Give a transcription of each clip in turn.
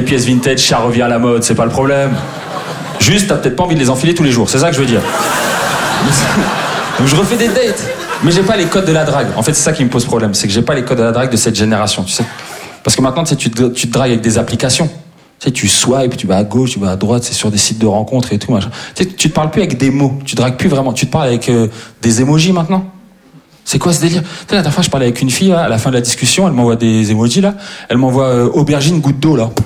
pièces vintage, ça revient à la mode, c'est pas le problème. Juste, t'as peut-être pas envie de les enfiler tous les jours, c'est ça que je veux dire. Donc je refais des dates, mais j'ai pas les codes de la drague. En fait, c'est ça qui me pose problème, c'est que j'ai pas les codes de la drague de cette génération, tu sais. Parce que maintenant, tu sais, tu te dragues avec des applications. Tu sais, tu swipes, tu vas à gauche, tu vas à droite, c'est sur des sites de rencontres et tout, machin. Tu sais, tu te parles plus avec des mots, tu dragues plus vraiment, tu te parles avec des emojis maintenant. C'est quoi ce délire? Tu sais, la dernière fois, je parlais avec une fille, là, à la fin de la discussion, elle m'envoie des emojis, là. Elle m'envoie aubergine, goutte d'eau, là.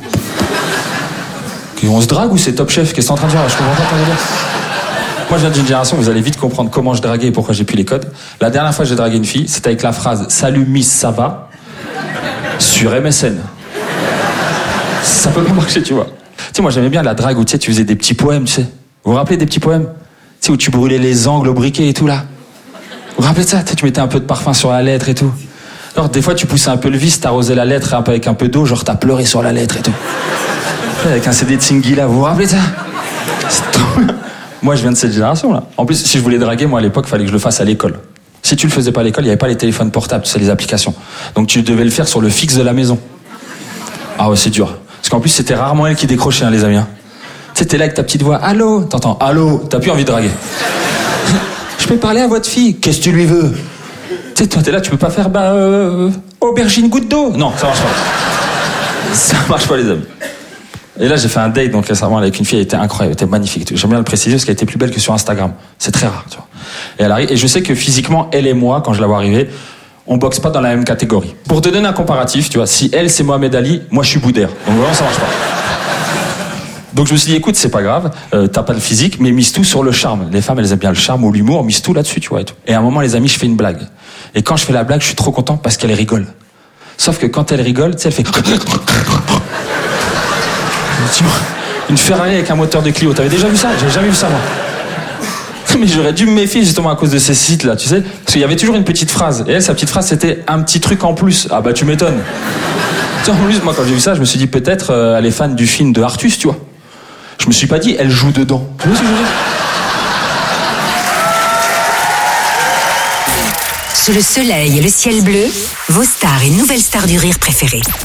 On se drague ou c'est Top Chef? Qu'est-ce que t'es en train de dire là? Je comprends pas ton délire. Moi, je viens d'une génération, vous allez vite comprendre comment je draguais et pourquoi j'ai plus les codes. La dernière fois que j'ai dragué une fille, c'était avec la phrase « Salut Miss, ça va ?» sur MSN. Ça peut pas marcher, tu vois. Tu sais, moi, j'aimais bien la drague où tu sais, tu faisais des petits poèmes, tu sais. Vous vous rappelez des petits poèmes? Tu sais, où tu brûlais les angles au briquet et tout, là. Vous vous rappelez de ça? Tu sais, tu mettais un peu de parfum sur la lettre et tout. Alors, des fois, tu poussais un peu le vis, t'arrosais la lettre un peu avec un peu d'eau, genre t'as pleuré sur la lettre et tout. Avec un CD de Singila, vous vous rappelez de ça? C'est trop bien. Moi, je viens de cette génération-là. En plus, si je voulais draguer, moi, à l'époque, il fallait que je le fasse à l'école. Si tu le faisais pas à l'école, il n'y avait pas les téléphones portables, tu sais, les applications. Donc, tu devais le faire sur le fixe de la maison. Ah ouais, c'est dur. Parce qu'en plus, c'était rarement elle qui décrochait, hein, les amis. Tu sais, t'es là avec ta petite voix. Allô? T'entends? Allô? T'as plus envie de draguer. Je peux parler à votre fille? Qu'est-ce que tu lui veux? Tu sais, toi, t'es là, tu peux pas faire, aubergine goutte d'eau? Non, ça marche pas. Ça marche pas, les amis. Et là, j'ai fait un date donc récemment avec une fille, elle était incroyable, elle était magnifique. J'aime bien le préciser parce qu'elle était plus belle que sur Instagram. C'est très rare, tu vois. Et elle arrive, et je sais que physiquement, elle et moi, quand je la vois arriver, on boxe pas dans la même catégorie. Pour te donner un comparatif, tu vois, si elle c'est Mohamed Ali, moi je suis Boudère. Donc vraiment, ça marche pas. Donc je me suis dit, écoute, c'est pas grave, t'as pas le physique, mais mise tout sur le charme. Les femmes, elles aiment bien le charme ou l'humour, mise tout là-dessus, tu vois. Et tout. Et à un moment, les amis, je fais une blague. Et quand je fais la blague, je suis trop content parce qu'elle rigole. Sauf que quand elle rigole, tu sais, elle fait... Une Ferrari avec un moteur de Clio, t'avais déjà vu ça? J'avais jamais vu ça, moi. Mais j'aurais dû me méfier justement à cause de ces sites-là, tu sais. Parce qu'il y avait toujours une petite phrase. Et elle, sa petite phrase, c'était un petit truc en plus. Ah bah tu m'étonnes. En plus, moi, quand j'ai vu ça, je me suis dit peut-être elle est fan du film de Artus, tu vois. Je me suis pas dit, elle joue dedans. Tu vois ce que je veux dire? Sous le soleil et le ciel bleu, vos stars et nouvelles stars du rire préférées.